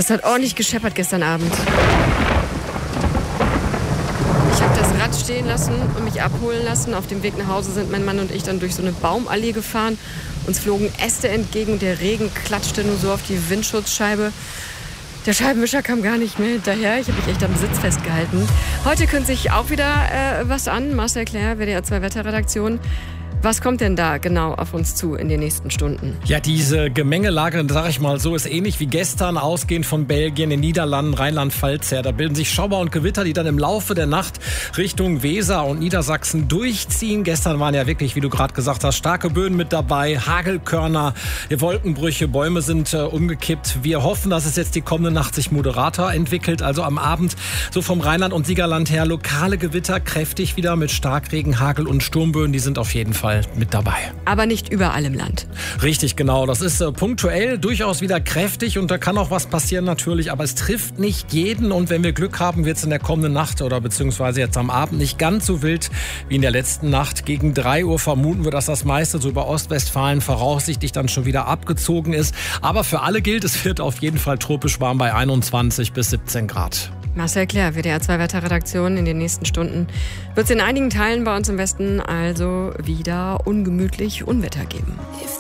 Es hat ordentlich gescheppert gestern Abend. Ich habe das Rad stehen lassen und mich abholen lassen. Auf dem Weg nach Hause sind mein Mann und ich dann durch so eine Baumallee gefahren. Uns flogen Äste entgegen und der Regen klatschte nur so auf die Windschutzscheibe. Der Scheibenwischer kam gar nicht mehr hinterher. Ich habe mich echt am Sitz festgehalten. Heute kündigt sich auch wieder was an. Marcel Claire, WDR 2 Wetterredaktion. Was kommt denn da genau auf uns zu in den nächsten Stunden? Ja, diese Gemengelage, sag ich mal so, ist ähnlich wie gestern, ausgehend von Belgien, den Niederlanden, Rheinland-Pfalz her. Da bilden sich Schauer und Gewitter, die dann im Laufe der Nacht Richtung Weser und Niedersachsen durchziehen. Gestern waren ja wirklich, wie du gerade gesagt hast, starke Böen mit dabei, Hagelkörner, Wolkenbrüche, Bäume sind umgekippt. Wir hoffen, dass es jetzt die kommende Nacht sich moderater entwickelt. Also am Abend so vom Rheinland und Siegerland her lokale Gewitter, kräftig wieder mit Starkregen, Hagel und Sturmböen. Die sind auf jeden Fall mit dabei. Aber nicht überall im Land. Richtig, genau. Das ist punktuell durchaus wieder kräftig und da kann auch was passieren natürlich, aber es trifft nicht jeden und wenn wir Glück haben, wird es in der kommenden Nacht oder beziehungsweise jetzt am Abend nicht ganz so wild wie in der letzten Nacht. Gegen 3 Uhr vermuten wir, dass das meiste so über Ostwestfalen voraussichtlich dann schon wieder abgezogen ist. Aber für alle gilt, es wird auf jeden Fall tropisch warm bei 21 bis 17 Grad. Marcel Claire, WDR 2 Wetterredaktion. In den nächsten Stunden wird es in einigen Teilen bei uns im Westen also wieder ungemütlich Unwetter geben.